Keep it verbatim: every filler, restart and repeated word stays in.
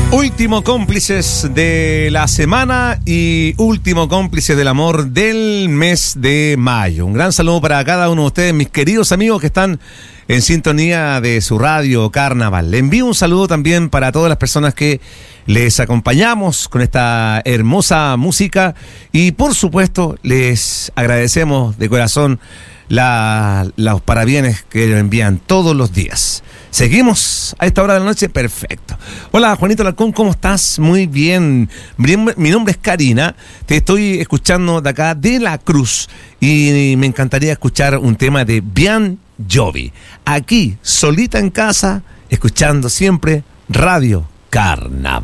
Último cómplices de la semana y último cómplice del amor del mes de mayo. Un gran saludo para cada uno de ustedes, mis queridos amigos que están en sintonía de su radio Carnaval. Le envío un saludo también para todas las personas que les acompañamos con esta hermosa música y por supuesto les agradecemos de corazón la, los parabienes que nos envían todos los días. Seguimos a esta hora de la noche, perfecto. Hola Juanito Alarcón, ¿cómo estás? Muy bien. Mi nombre es Karina, te estoy escuchando de acá de La Cruz y me encantaría escuchar un tema de Bon Jovi. Aquí, solita en casa, escuchando siempre Radio Carnaval.